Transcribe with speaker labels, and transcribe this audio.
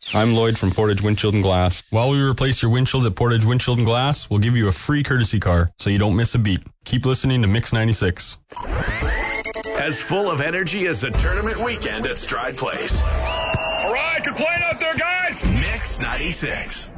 Speaker 1: I'm Lloyd from Portage Windshield and Glass. While we replace your windshield at Portage Windshield and Glass, we'll give you a free courtesy car so you don't miss a beat. Keep listening to Mix 96.
Speaker 2: As full of energy as a tournament weekend at Stride Place.
Speaker 3: All right, good playing out there, guys.
Speaker 2: Mix 96.